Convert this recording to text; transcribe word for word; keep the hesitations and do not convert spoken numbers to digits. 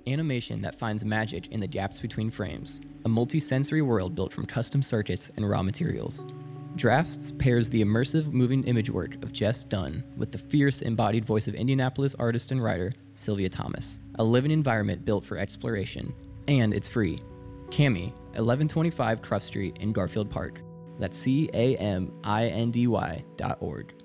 animation that finds magic in the gaps between frames, a multi-sensory world built from custom circuits and raw materials. Drafts pairs the immersive moving image work of Jess Dunn with the fierce embodied voice of Indianapolis artist and writer Sylvia Thomas, a living environment built for exploration, and it's free. Cami, eleven twenty-five Cruft Street in Garfield Park. That's C A M I N D Y dot org.